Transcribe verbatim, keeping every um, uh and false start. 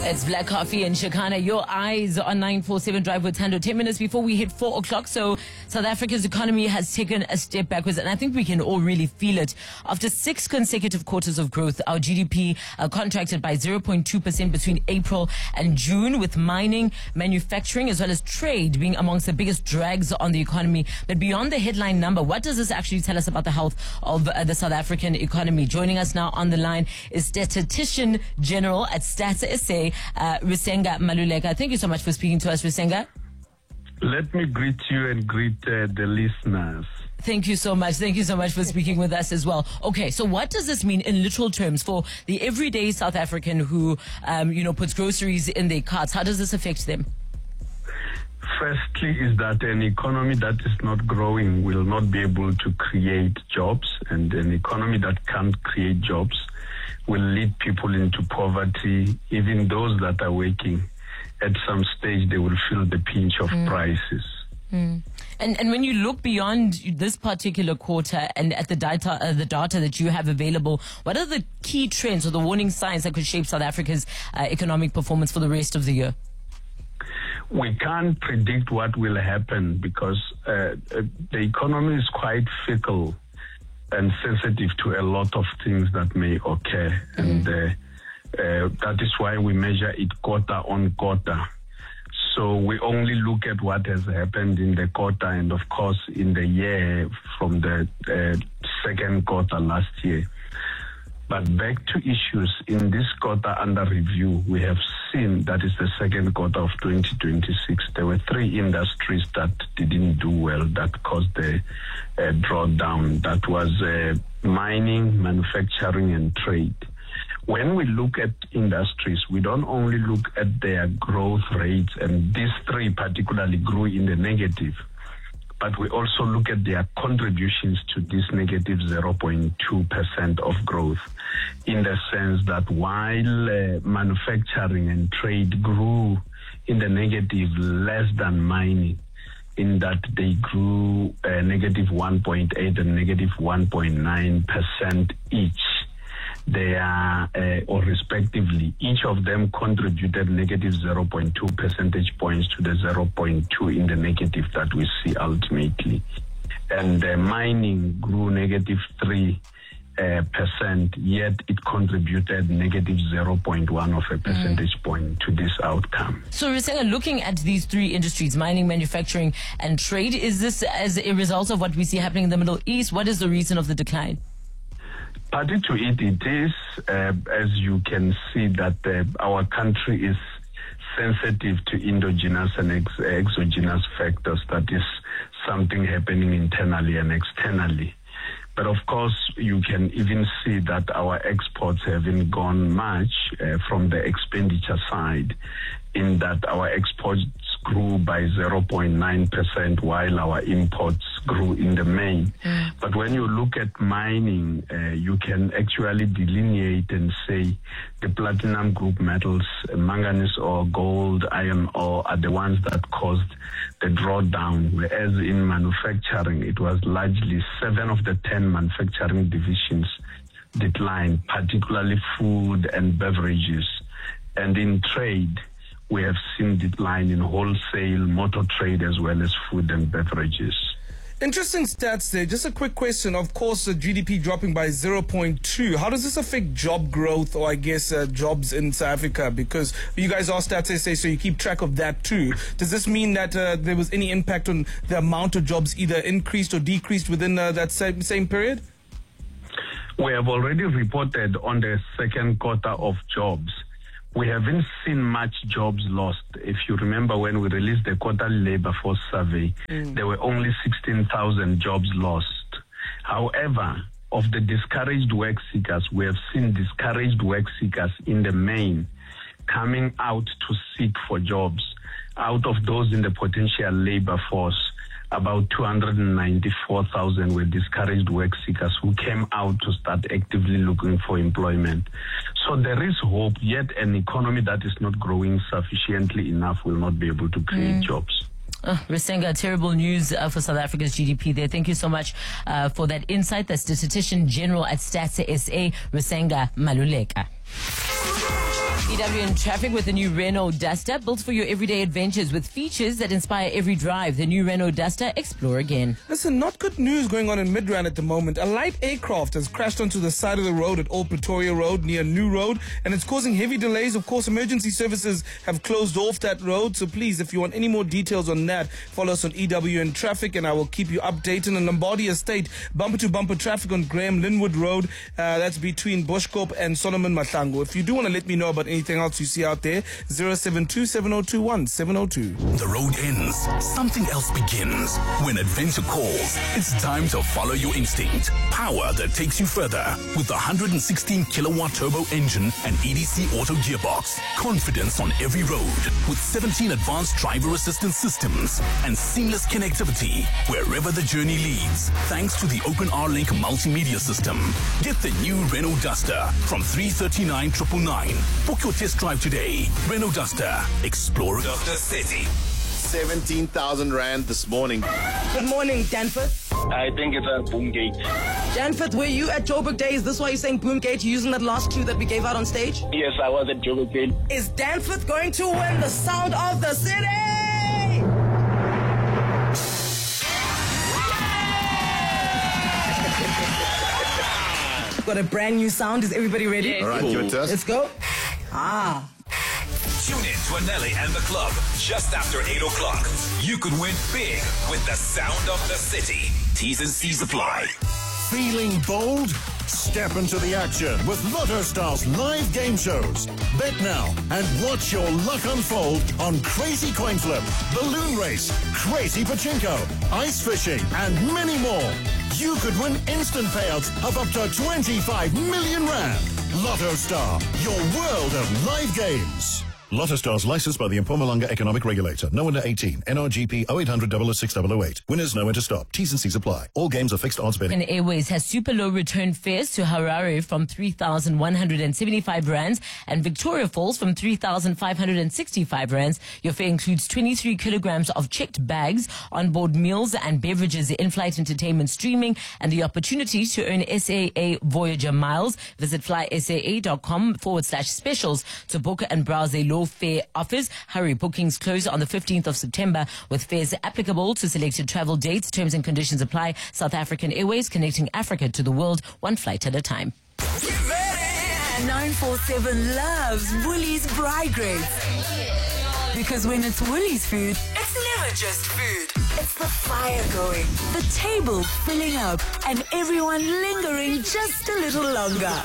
It's Black Coffee and Shakana. Your eyes on nine four seven Drive with Tando. Ten minutes before we hit four o'clock. So South Africa's economy has taken a step backwards, and I think we can all really feel it. After six consecutive quarters of growth, our G D P uh, contracted by zero point two percent between April and June, with mining, manufacturing, as well as trade being amongst the biggest drags on the economy. But beyond the headline number, what does this actually tell us about the health of uh, the South African economy? Joining us now on the line is Statistician General at Stats S A, uh, Rusenga Maluleka. Thank you so much for speaking to us, Rusenga. Let me greet you and greet uh, the listeners. Thank you so much. Thank you so much for speaking with us as well. Okay, so what does this mean in literal terms for the everyday South African who, um, you know, puts groceries in their carts? How does this affect them? Firstly, is that an economy that is not growing will not be able to create jobs, and an economy that can't create jobs will lead people into poverty. Even those that are working, at some stage they will feel the pinch of mm. prices. Mm. And and when you look beyond this particular quarter and at the data uh, the data that you have available, what are the key trends or the warning signs that could shape South Africa's uh, economic performance for the rest of the year? We can't predict what will happen because uh, the economy is quite fickle and sensitive to a lot of things that may occur. Mm. And uh, uh, that is why we measure it quarter on quarter. So we only look at what has happened in the quarter and, of course, in the year from the uh, second quarter last year. But back to issues, in this quarter under review, we have seen that is the second quarter of twenty twenty-six. There were three industries that didn't do well, that caused the uh, drawdown. That was uh, mining, manufacturing, and trade. When we look at industries, we don't only look at their growth rates, and these three particularly grew in the negative, but we also look at their contributions to this negative zero point two percent of growth, in the sense that while uh, manufacturing and trade grew in the negative less than mining, in that they grew uh, negative one point eight and negative one point nine percent each. They are, uh, or respectively, each of them contributed negative zero point two percentage points to the zero point two in the negative that we see ultimately. And uh, mining grew negative three uh, percent, yet it contributed negative zero point one of a percentage mm. point to this outcome. So, Rusenga, looking at these three industries, mining, manufacturing, and trade, is this as a result of what we see happening in the Middle East? What is the reason of the decline? Partly to it, it is, uh, as you can see, that uh, our country is sensitive to endogenous and ex- exogenous factors. That is something happening internally and externally. But of course, you can even see that our exports haven't gone much uh, from the expenditure side, in that our exports grew by zero point nine percent while our imports grew in the main. Mm. But when you look at mining, uh, you can actually delineate and say the platinum group metals, uh, manganese ore, gold, iron ore are the ones that caused the drawdown, whereas in manufacturing, it was largely seven of the ten manufacturing divisions declined, particularly food and beverages. And in trade, we have seen decline in wholesale, motor trade, as well as food and beverages. Interesting stats there. Just a quick question. Of course, the G D P dropping by zero point two. How does this affect job growth, or I guess uh, jobs in South Africa? Because you guys are Stats S A, so you keep track of that too. Does this mean that uh, there was any impact on the amount of jobs either increased or decreased within uh, that same, same period? We have already reported on the second quarter of jobs. We haven't seen much jobs lost. If you remember, when we released the quarterly labor force survey, mm. there were only sixteen thousand jobs lost. However, of the discouraged work seekers, we have seen discouraged work seekers in the main coming out to seek for jobs. Out of those in the potential labor force, about two hundred ninety-four thousand were discouraged work seekers who came out to start actively looking for employment. So there is hope, yet an economy that is not growing sufficiently enough will not be able to create mm. jobs. Oh, Rusenga, terrible news uh, for South Africa's G D P there. Thank you so much uh, for that insight. The Statistician General at Stats S A, Rusenga Maluleka. E W in traffic with the new Renault Duster, built for your everyday adventures with features that inspire every drive. The new Renault Duster, explore again. Listen, not good news going on in Midrand at the moment. A light aircraft has crashed onto the side of the road at Old Pretoria Road near New Road, and it's causing heavy delays. Of course, emergency services have closed off that road, so please, if you want any more details on that, follow us on E W in traffic, and I will keep you updated. In Lombardy Estate, bumper-to-bumper traffic on Graham Linwood Road. Uh, that's between Bushkop and Solomon Mahlangu. If you do want to let me know about anything else you see out there, zero seven two, seven zero two one, seven zero two. The road ends, something else begins. When adventure calls, it's time to follow your instinct. Power that takes you further with the one hundred sixteen kilowatt turbo engine and E D C auto gearbox. Confidence on every road with seventeen advanced driver assistance systems and seamless connectivity wherever the journey leads, thanks to the OpenR Link multimedia system. Get the new Renault Duster from three thirty-nine nine nine nine. Book your test drive today. Renault Duster. Explore of the city. seventeen thousand rand this morning. Good morning, Danforth. I think it's a boom gate. Danforth, were you at Joburg Day? Is this why you're saying boom gate? You're using that last clue that we gave out on stage? Yes, I was at Joburg Day. Is Danforth going to win the sound of the city? Got a brand new sound. Is everybody ready? Yes. All right, give it to us. Let's go. Ah. Tune in to Nelly and the club just after eight o'clock. You could win big with the sound of the city. T's and C's apply. Feeling bold? Step into the action with LottoStar's live game shows. Bet now and watch your luck unfold on Crazy Coin Flip, Balloon Race, Crazy Pachinko, Ice Fishing, and many more. You could win instant payouts of up to twenty-five million rand. LottoStar, your world of live games. LottoStar is licensed by the Mpumalanga Economic Regulator. No under eighteen. N R G P oh eight hundred, double oh six, double oh eight. Winners know when to stop. T's and C's apply. All games are fixed odds betting. And Airways has super low return fares to Harare from three thousand one hundred seventy-five rands and Victoria Falls from three thousand five hundred sixty-five rands. Your fare includes twenty-three kilograms of checked bags, onboard meals and beverages, in-flight entertainment, streaming, and the opportunity to earn S A A Voyager miles. Visit flysaa.com forward slash specials to book and browse a low fare offers. Hurry, bookings close on the fifteenth of September with fares applicable to selected travel dates. Terms and conditions apply. South African Airways, connecting Africa to the world, one flight at a time. nine four seven loves Woolies Braai Grapes. Because when it's Woolies food, it's never just food. It's the fire going, the table filling up, and everyone lingering just a little longer.